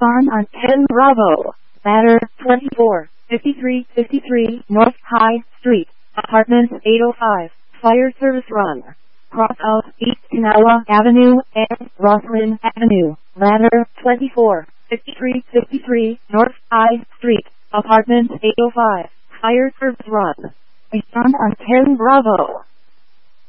Respond on 10 Bravo. Ladder 24, 5353 North High Street, Apartment 805, Fire Service Run. Cross out East Kanawha Avenue and Roslyn Avenue. Ladder 24, 5353 North High Street, Apartment 805, Fire Service Run. Respond on 10 Bravo.